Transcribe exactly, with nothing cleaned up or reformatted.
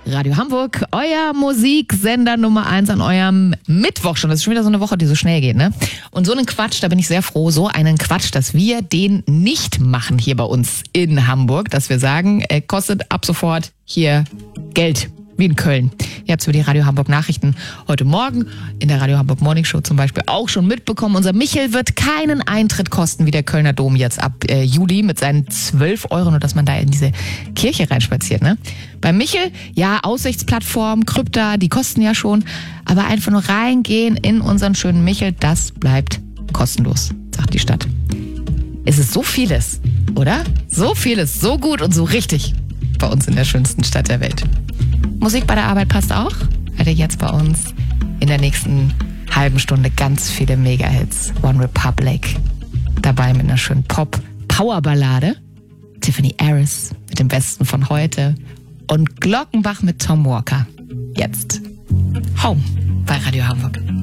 Radio Hamburg, euer Musiksender Nummer eins an eurem Mittwoch schon. Das ist schon wieder so eine Woche, die so schnell geht, ne? Und so einen Quatsch, da bin ich sehr froh, so einen Quatsch, dass wir den nicht machen hier bei uns in Hamburg, dass wir sagen, äh, kostet ab sofort hier Geld. Wie in Köln. Ihr habt es über die Radio Hamburg Nachrichten heute Morgen in der Radio Hamburg Morning Show zum Beispiel auch schon mitbekommen. Unser Michel wird keinen Eintritt kosten wie der Kölner Dom jetzt ab äh, Juli mit seinen zwölf Euro, nur dass man da in diese Kirche reinspaziert. Ne? Bei Michel, ja, Aussichtsplattform, Krypta, die kosten ja schon. Aber einfach nur reingehen in unseren schönen Michel, das bleibt kostenlos, sagt die Stadt. Es ist so vieles, oder? So vieles, so gut und so richtig bei uns in der schönsten Stadt der Welt. Musik bei der Arbeit passt auch. Hört ihr jetzt bei uns in der nächsten halben Stunde ganz viele Mega-Hits. One Republic. Dabei mit einer schönen Pop-Power-Ballade. Tiffany Harris mit dem Besten von heute. Und Glockenbach mit Tom Walker. Jetzt. Home bei Radio Hamburg.